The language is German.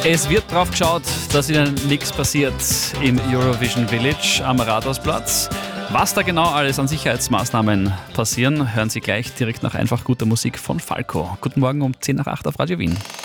Es wird drauf geschaut, dass Ihnen nichts passiert im Eurovision Village am Rathausplatz. Was da genau alles an Sicherheitsmaßnahmen passieren, hören Sie gleich direkt nach einfach guter Musik von Falco. Guten Morgen um 7:50 auf Radio Wien.